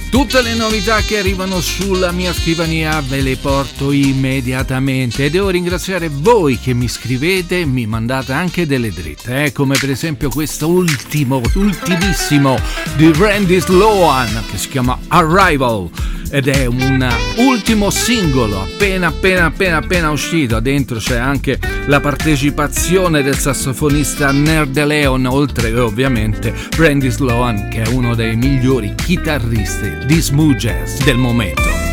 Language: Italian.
Tutte le novità che arrivano sulla mia scrivania ve le porto immediatamente e devo ringraziare voi che mi scrivete e mi mandate anche delle dritte, come per esempio questo ultimissimo di Randy Sloan che si chiama Arrival ed è un ultimo singolo appena uscito. Dentro c'è anche la partecipazione del sassofonista Nerd Leon, oltre che ovviamente Randy Sloan che è uno dei migliori chitarristi di smooth jazz del momento.